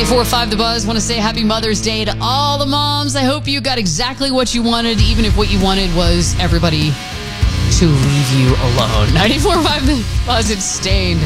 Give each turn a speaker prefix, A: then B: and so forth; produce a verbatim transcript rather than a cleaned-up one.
A: ninety-four point five The Buzz. Want to say happy Mother's Day to all the moms. I hope you got exactly what you wanted, even if what you wanted was everybody to leave you alone. ninety-four point five The Buzz. It's Stained.